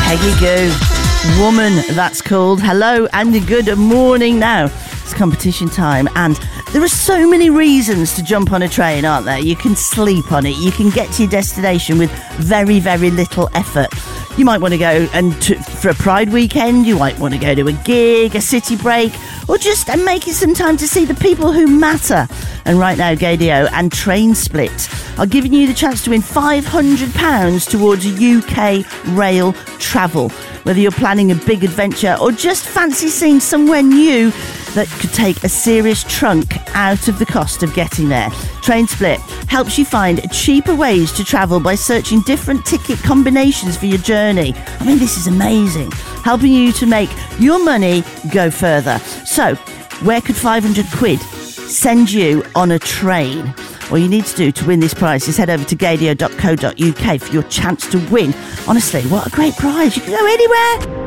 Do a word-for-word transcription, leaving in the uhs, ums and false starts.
Peggy Gou. Woman, that's called. Hello and good morning now. It's competition time, and there are so many reasons to jump on a train, aren't there? You can sleep on it. You can get to your destination with very, very little effort. You might want to go and to, for a Pride weekend. You might want to go to a gig, a city break, or just and making some time to see the people who matter. And right now, Gaydio and Train Split are giving you the chance to win five hundred pounds towards U K rail travel. Whether you're planning a big adventure or just fancy seeing somewhere new that could take a serious chunk out of the cost of getting there. Train Split helps you find cheaper ways to travel by searching different ticket combinations for your journey. I mean, this is amazing. Helping you to make your money go further. So, where could five hundred quid send you on a train? All you need to do to win this prize is head over to gaydio dot co dot uk for your chance to win. Honestly, what a great prize. You can go anywhere.